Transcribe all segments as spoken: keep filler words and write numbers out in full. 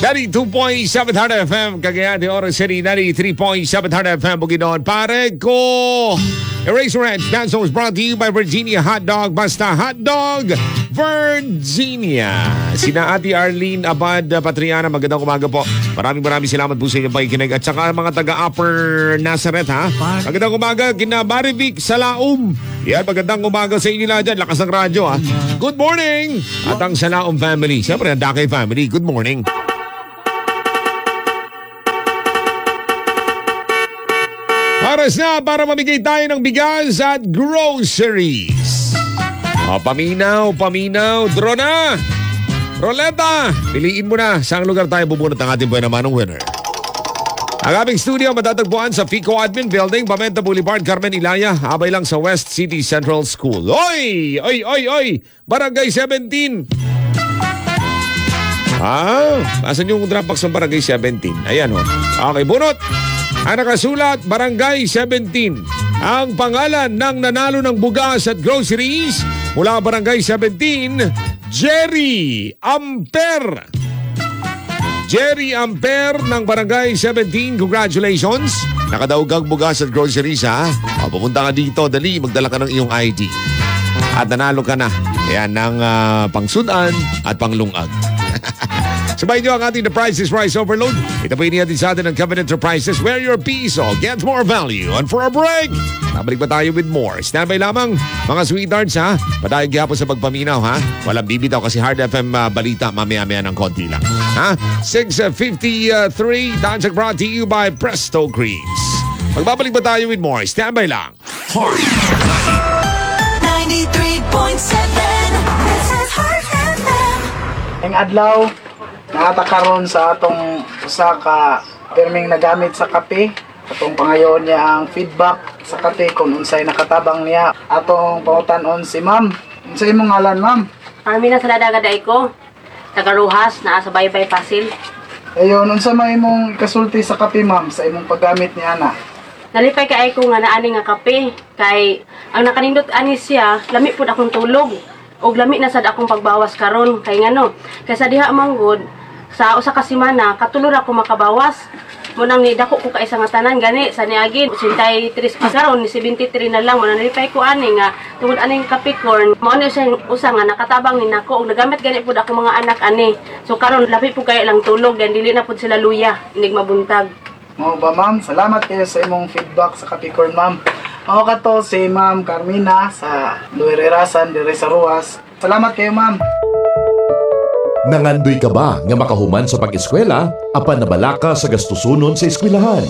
ninety-two point seven Hard F M, Cagayan de Oro City, ninety-three point seven Hard F M, Bukidnon. Pare ko! Eraser Ranch, that song was brought to you by Virginia Hot Dog. Basta Hot Dog, Virginia. Sina Ate Arlene Abad Patriana, magandang umaga po. Maraming maraming salamat po sa inyong pakikinig. At saka mga taga-Upper Nazareth, ha? Magandang umaga, kina Marivic Salaum. Yan, magandang umaga sa inyo lahat dyan. Lakas ng radyo, ha? Good morning! At ang Salaum family. Siyempre, ang Dakay family. Good morning. Oras na para mamigay tayo ng bigas at groceries. O, paminaw, paminaw, draw na! Roleta, piliin mo na saang lugar tayo bubunot ang ating buwan naman ng winner. Ang aming studio matatagpuan sa Pico Admin Building, Pamenta Boulevard, Carmen Ilaya, abay lang sa West City Central School. Oy! Oy, oy, oy! Barangay seventeen! Ah, asan yung drop box ng Barangay seventeen? Ayan o. Okay, bunot! Ang nakasulat, Barangay seventeen. Ang pangalan ng nanalo ng bugas at groceries mula Barangay seventeen, Jerry Amper. Jerry Amper ng Barangay seventeen, congratulations. Nakadaugang bugas at groceries, ha? O, pupunta ka dito, dali, magdala ka ng iyong I D. At nanalo ka na. Ayan, ng uh, pangsudan at panglungag. Sabay nyo ang ating The Price is Rice Overload. Ito po inihatid sa atin ng Covenant Enterprises, where your piso gets more value. And for a break, nabalik pa tayo with more. Standby lamang, mga sweethearts, ha? Patayo gyapon sa pagpaminaw, ha? Walang bibitaw kasi Hard F M uh, balita mamaya-maya ng konti lang. Ha? six fifty-three, Dansak brought to you by Presto Creams. Magbabalik pa tayo with more. Standby lang. Hard ninety-three point seven, this is Hard F M. Ang adlaw, nakatakaroon sa atong usa ka pirming nagamit sa kape. Atong pangayon niya ang feedback sa kape kung unsay nakatabang niya. Atong pangutanon si ma'am. Unsay imong ngalan, ma'am? Armina Saladaga Daiko, taga Rojas, naa sa Baybay Pasil. Ayon, unsa may imong kasulti sa kape, ma'am, sa imong paggamit niya na? Nalipay kay ko nga naani nga kape kay ang nakanindot ani siya, lami pud akong tulog. Og lami na sad akong pagbawas karon kay ngano. Kay sa diha manggod sa usa ka semana katulor ako makabawas. Mo nang ni dako ko kay isa nga tanan gani sa niagin eighty-three pa karon ni seventy-three na lang mo nang nalipay ko ani nga tungod aning kape corn. Mao ni siya usa nga nakatabang ni nako og nagamit gani pud ako mga anak ani. So karon labi pud kay lang tulog dan dili na pud sila luya inig mabuntag. Mao ba, ma'am? Salamat kayo sa imong feedback sa kape corn, ma'am. Mao kato si Ma'am Carmina sa Luirerasan dire sa Ruas. Salamat kayo, ma'am. Nangandoy ka ba nga makahuman sa pag-eskwela apan nabalaka sa gastusunon sa eskwelahan?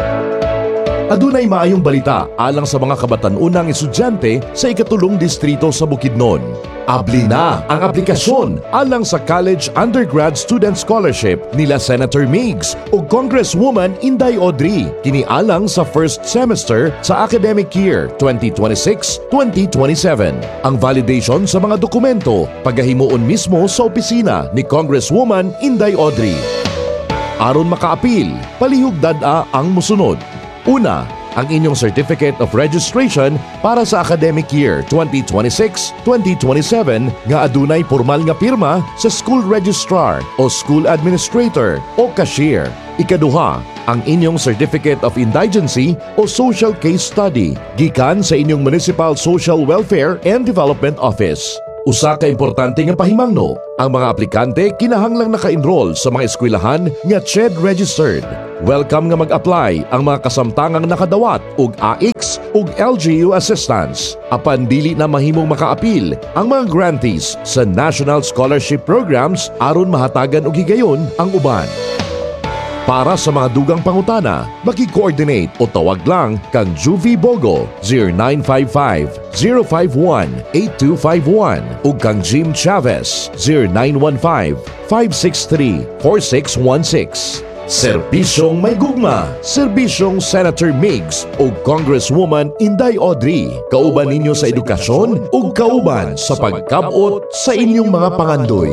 Adunay maayong balita alang sa mga kabatan-unang estudyante sa ikatulong distrito sa Bukidnon. Abli na ang aplikasyon alang sa College Undergrad Student Scholarship nila Senator Migs o Congresswoman Inday Audrey kini alang sa first semester sa academic year twenty twenty-six twenty twenty-seven. Ang validation sa mga dokumento pagahimuon mismo sa opisina ni Congresswoman Inday Audrey. Aron makaapil, palihog dad-a ang musunod. Una, ang inyong Certificate of Registration para sa academic year twenty twenty-six twenty twenty-seven nga adunay formal nga pirma sa school registrar o school administrator o cashier. Ikaduha, ang inyong Certificate of Indigency o Social Case Study gikan sa inyong Municipal Social Welfare and Development Office. Usa ka importante nga pahimangno, ang mga aplikante kinahanglang naka-enroll sa mga eskwelahan nga C H E D registered. Welcome nga mag-apply ang mga kasamtangang nakadawat og A X ug L G U assistance. Apan dili na mahimong makaapil ang mga grantees sa National Scholarship Programs aron mahatagan og higayon ang uban. Para sa mga dugang pangutana, maki-coordinate o tawag lang kang Juvie Bogo zero nine five five, zero five one, eight two five one o kang Jim Chavez zero nine one five, five six three, four six one six. Serbisyong may gugma, Serbisyong Senator Migs o Congresswoman Inday Audrey. Kauban ninyo sa edukasyon o kauban sa pagkabot sa inyong mga pangandoy.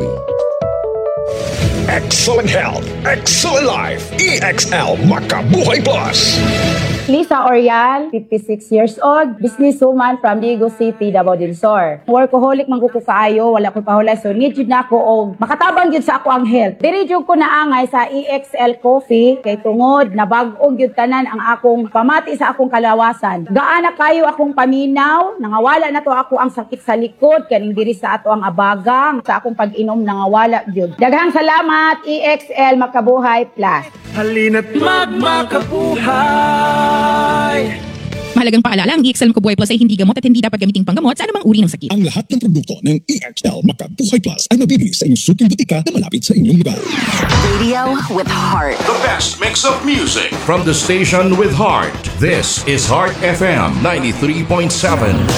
Excellent health, excellent life, E X L Makabuhay Plus. Lisa Orial, fifty-six years old, businesswoman from Digo City, Davao del Sur. Workaholic man ko ko kaayo, wala ko pahulay, so need jud nako og makatabang jud sa ako ang health. Diri jud ko naangay sa E X L Coffee kay tungod na bag-o gyud tanan ang akong pamati sa akong kalawasan. Gaana kayo akong paminaw, nangawala na to ako ang sakit sa likod kaning diri sa ato ang abagang sa akong pag-inom nangawala jud. Daghang salamat E X L Makabuhay Plus. Halina't magmakabuhay. Mahalagang paalala, ang E X L Makabuhay Plus ay hindi gamot at hindi dapat gamiting panggamot sa anumang uri ng sakit. Ang lahat ng produkto ng E X L Makabuhay Plus ay mabibili sa inyong suking butika na malapit sa inyong lugar. Radio with heart. The best mix of music from the station with heart. This is Heart F M ninety-three point seven.